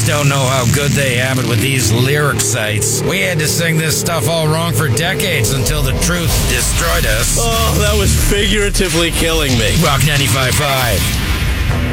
just don't know how good they have it with these lyric sites. We had to sing this stuff all wrong for decades until the truth destroyed us. Oh, that was figuratively killing me. Rock 95.5.